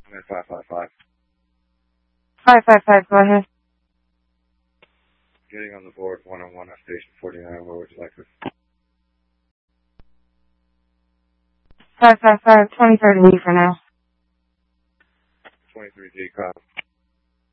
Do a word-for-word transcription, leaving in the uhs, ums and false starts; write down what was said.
I'm at five five five. five five five, go ahead. Getting on the board, one oh one at station forty-nine, where would you like this? five five five, twenty-third and E for now. twenty-three D, cop.